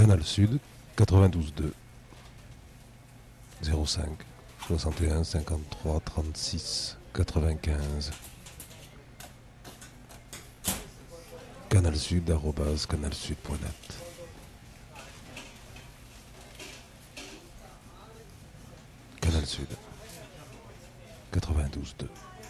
Canal Sud, 92.2, 05 61 53 36 95. Canalsud, @canalsud.net. Canal Sud, 92.2.